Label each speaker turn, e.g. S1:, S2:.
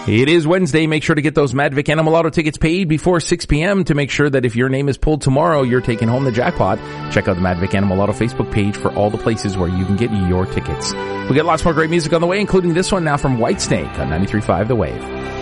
S1: It is Wednesday. Make sure to get those Madvic Animal Auto tickets paid before 6 p.m. to make sure that if your name is pulled tomorrow, you're taking home the jackpot. Check out the Madvic Animal Auto Facebook page for all the places where you can get your tickets. We got lots more great music on the way, including this one now from Whitesnake on 93.5 The Wave.